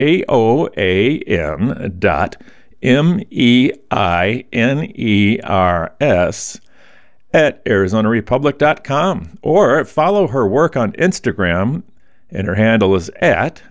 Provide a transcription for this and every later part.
JOAN.MEINERS@ArizonaRepublic.com, or follow her work on Instagram, and her handle is at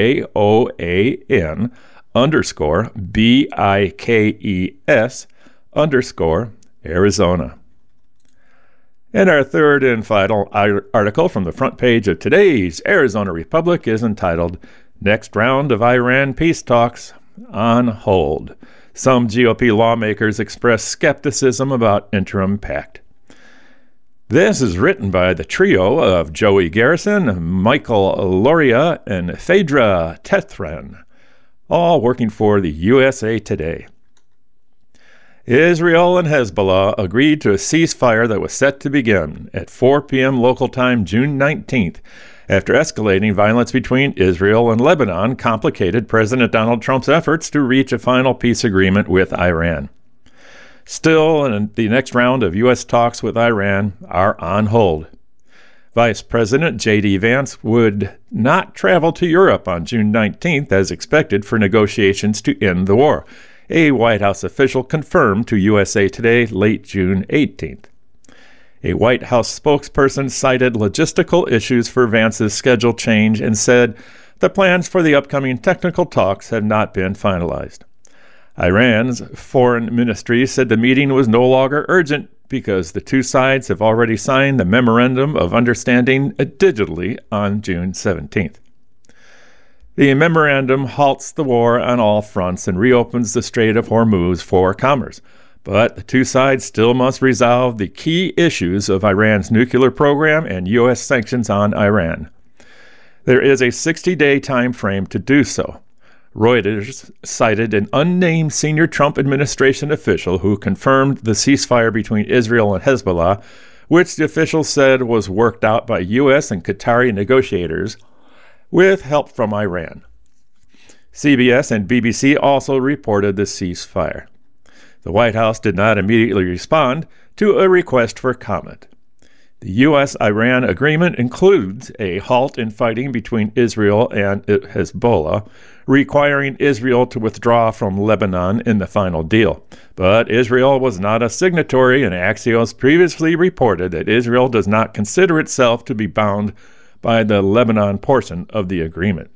JOAN_BIKES_Arizona. And our third and final article from the front page of today's Arizona Republic is entitled, "Next Round of Iran Peace Talks on Hold. Some GOP lawmakers express skepticism about interim pact." This is written by the trio of Joey Garrison, Michael Loria, and Phaedra Tethran, all working for the USA Today. Israel and Hezbollah agreed to a ceasefire that was set to begin at 4 p.m. local time June 19th, after escalating violence between Israel and Lebanon complicated President Donald Trump's efforts to reach a final peace agreement with Iran. Still, the next round of U.S. talks with Iran are on hold. Vice President J.D. Vance would not travel to Europe on June 19th as expected for negotiations to end the war, a White House official confirmed to USA Today late June 18th. A White House spokesperson cited logistical issues for Vance's schedule change and said the plans for the upcoming technical talks have not been finalized. Iran's foreign ministry said the meeting was no longer urgent because the two sides have already signed the Memorandum of Understanding digitally on June 17th. The memorandum halts the war on all fronts and reopens the Strait of Hormuz for commerce, but the two sides still must resolve the key issues of Iran's nuclear program and U.S. sanctions on Iran. There is a 60-day time frame to do so. Reuters cited an unnamed senior Trump administration official who confirmed the ceasefire between Israel and Hezbollah, which the official said was worked out by U.S. and Qatari negotiators with help from Iran. CBS and BBC also reported the ceasefire. The White House did not immediately respond to a request for comment. The U.S.-Iran agreement includes a halt in fighting between Israel and Hezbollah, requiring Israel to withdraw from Lebanon in the final deal. But Israel was not a signatory, and Axios previously reported that Israel does not consider itself to be bound by the Lebanon portion of the agreement.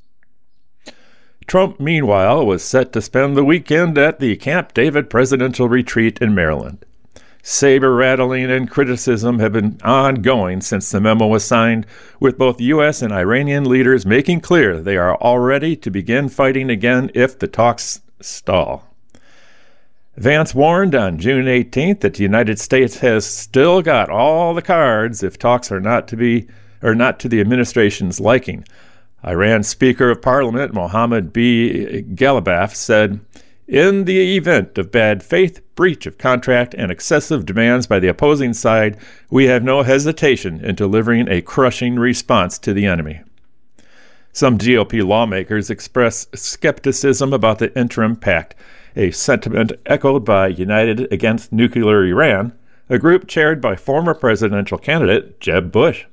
Trump, meanwhile, was set to spend the weekend at the Camp David presidential retreat in Maryland. Saber-rattling and criticism have been ongoing since the memo was signed, with both U.S. and Iranian leaders making clear they are all ready to begin fighting again if the talks stall. Vance warned on June 18th that the United States has still got all the cards if talks are not to the administration's liking. Iran's Speaker of Parliament, Mohammad B. Ghalibaf, said, "In the event of bad faith, breach of contract, and excessive demands by the opposing side, we have no hesitation in delivering a crushing response to the enemy." Some GOP lawmakers expressed skepticism about the interim pact, a sentiment echoed by United Against Nuclear Iran, a group chaired by former presidential candidate Jeb Bush.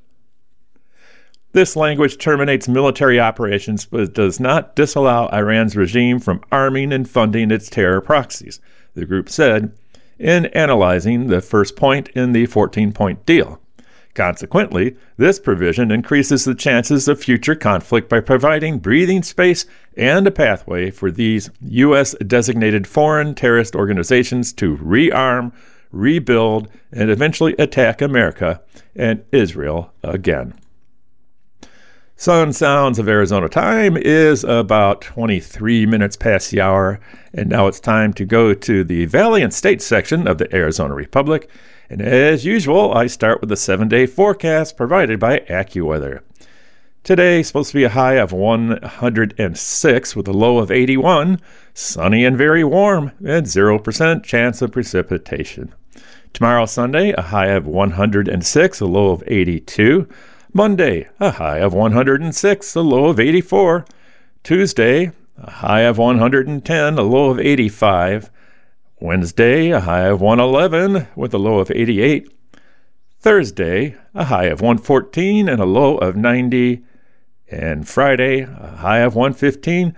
This language terminates military operations but does not disallow Iran's regime from arming and funding its terror proxies, the group said, in analyzing the first point in the 14-point deal. Consequently, this provision increases the chances of future conflict by providing breathing space and a pathway for these U.S.-designated foreign terrorist organizations to rearm, rebuild, and eventually attack America and Israel again. Sun Sounds of Arizona time is about 23 minutes past the hour, and now it's time to go to the Valley and State section of the Arizona Republic. And as usual, I start with the 7-day forecast provided by AccuWeather. Today is supposed to be a high of 106 with a low of 81, sunny and very warm, and 0% chance of precipitation. Tomorrow, Sunday, a high of 106, a low of 82. Monday, a high of 106, a low of 84. Tuesday, a high of 110, a low of 85. Wednesday, a high of 111 with a low of 88. Thursday, a high of 114 and a low of 90. And Friday, a high of 115,